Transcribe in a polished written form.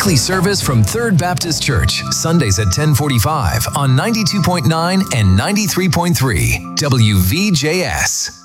weekly service from Third Baptist Church, Sundays at 10:45 on 92.9 and 93.3 WVJS.